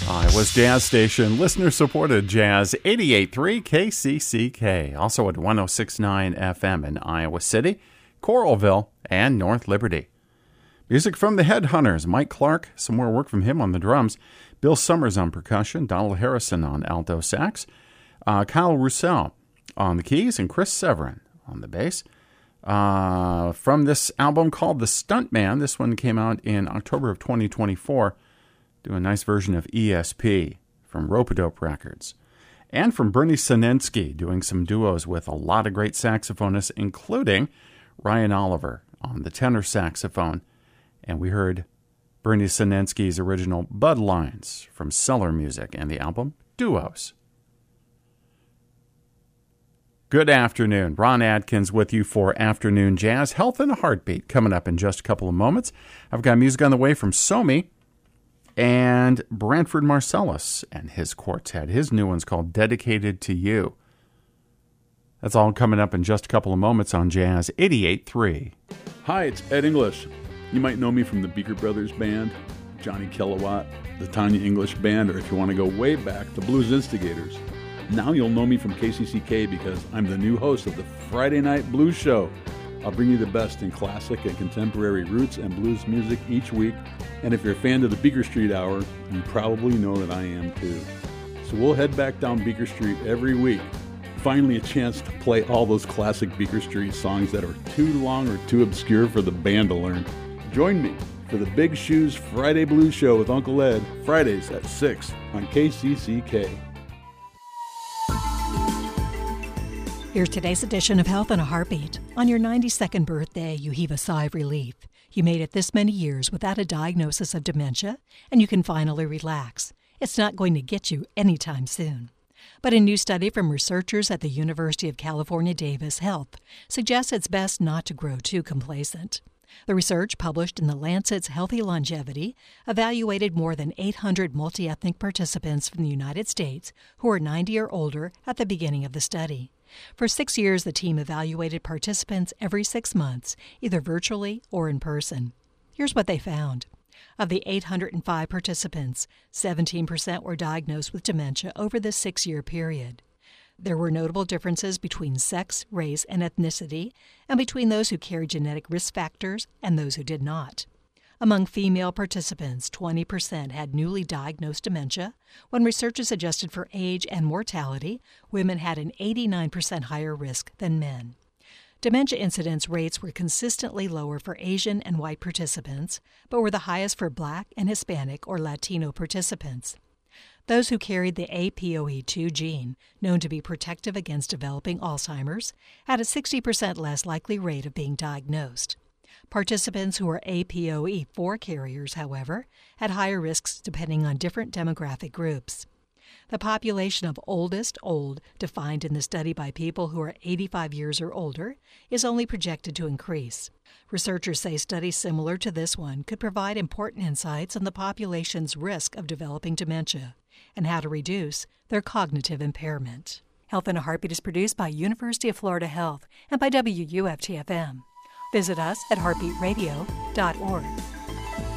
It was Jazz Station, listener-supported Jazz 88.3 KCCK, also at 106.9 FM in Iowa City, Coralville, and North Liberty. Music from the Headhunters, Mike Clark, some more work from him on the drums, Bill Summers on percussion, Donald Harrison on alto sax, Kyle Roussel on the keys, and Chris Severin on the bass. From this album called The Stuntman, this one came out in October of 2024, do a nice version of ESP from Rope-A-Dope Records. And from Bernie Sinensky, doing some duos with a lot of great saxophonists, including Ryan Oliver on the tenor saxophone. And we heard Bernie Sinensky's original Bud Lines from Cellar Music and the album Duos. Good afternoon. Ron Adkins with you for Afternoon Jazz. Health in a Heartbeat coming up in just a couple of moments. I've got music on the way from Somi and Branford Marsalis and his quartet. His new one's called Dedicated to You. That's all coming up in just a couple of moments on Jazz 88.3. Hi, it's Ed English. You might know me from the Beaker Brothers Band, Johnny Kilowatt, the Tanya English Band, or if you want to go way back, the Blues Instigators. Now you'll know me from KCCK because I'm the new host of the Friday Night Blues Show. I'll bring you the best in classic and contemporary roots and blues music each week. And if you're a fan of the Beaker Street Hour, you probably know that I am too. So we'll head back down Beaker Street every week. Finally a chance to play all those classic Beaker Street songs that are too long or too obscure for the band to learn. Join me for the Big Shoes Friday Blues Show with Uncle Ed, Fridays at 6 on KCCK. Here's today's edition of Health in a Heartbeat. On your 92nd birthday, you heave a sigh of relief. You made it this many years without a diagnosis of dementia, and you can finally relax. It's not going to get you anytime soon. But a new study from researchers at the University of California, Davis Health suggests it's best not to grow too complacent. The research, published in The Lancet's Healthy Longevity, evaluated more than 800 multi-ethnic participants from the United States who were 90 or older at the beginning of the study. For 6 years, the team evaluated participants every 6 months, either virtually or in person. Here's what they found. Of the 805 participants, 17% were diagnosed with dementia over the 6-year period. There were notable differences between sex, race, and ethnicity, and between those who carried genetic risk factors and those who did not. Among female participants, 20% had newly diagnosed dementia. When researchers adjusted for age and mortality, women had an 89% higher risk than men. Dementia incidence rates were consistently lower for Asian and white participants, but were the highest for Black and Hispanic or Latino participants. Those who carried the APOE2 gene, known to be protective against developing Alzheimer's, had a 60% less likely rate of being diagnosed. Participants who were APOE4 carriers, however, had higher risks depending on different demographic groups. The population of oldest old, defined in the study by people who are 85 years or older, is only projected to increase. Researchers say studies similar to this one could provide important insights on the population's risk of developing dementia and how to reduce their cognitive impairment. Health in a Heartbeat is produced by University of Florida Health and by WUFT-FM. Visit us at heartbeatradio.org.